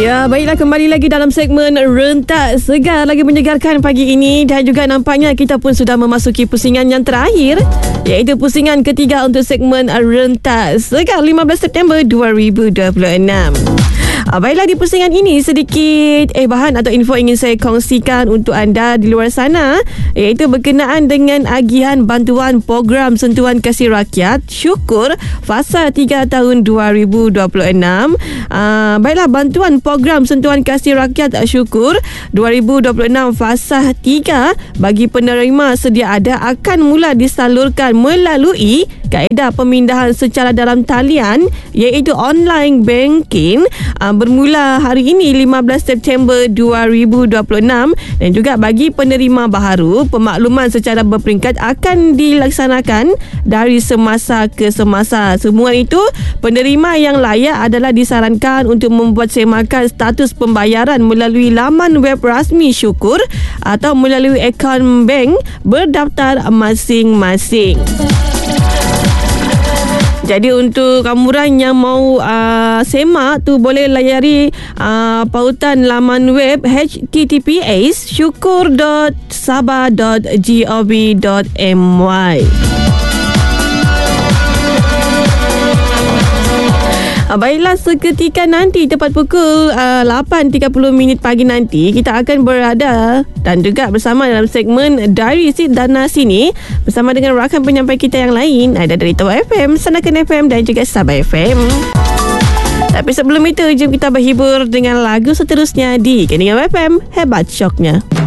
Ya, baiklah, kembali lagi dalam segmen Rentak Segar, lagi menyegarkan pagi ini. Dan juga nampaknya kita pun sudah memasuki pusingan yang terakhir, iaitu pusingan ketiga untuk segmen Rentak Segar 15 September 2026. Baiklah, di pusingan ini sedikit bahan atau info ingin saya kongsikan untuk anda di luar sana, iaitu berkenaan dengan agihan bantuan program sentuhan kasih rakyat Syukur fasa 3 tahun 2026. Baiklah, bantuan program sentuhan kasih rakyat Syukur 2026 fasa 3 bagi penerima sedia ada akan mula disalurkan melalui kaedah pemindahan secara dalam talian, iaitu online banking, bermula hari ini 15 September 2026. Dan juga bagi penerima baharu, pemakluman secara berperingkat akan dilaksanakan dari semasa ke semasa. Semua itu, penerima yang layak adalah disarankan untuk membuat semakan status pembayaran melalui laman web rasmi Syukur atau melalui akaun bank berdaftar masing-masing. Jadi untuk kamuran yang mau semak tu, boleh layari pautan laman web https://syukur.sabah.gov.my. Baiklah, seketika nanti tepat pukul 8.30 pagi nanti, kita akan berada dan juga bersama dalam segmen Dari Dana Sini bersama dengan rakan penyampai kita yang lain, ada dari Toa FM, Sanakan FM dan juga Sabah FM. Tapi sebelum itu, jom kita berhibur dengan lagu seterusnya di Keningan FM, Hebat Syoknya.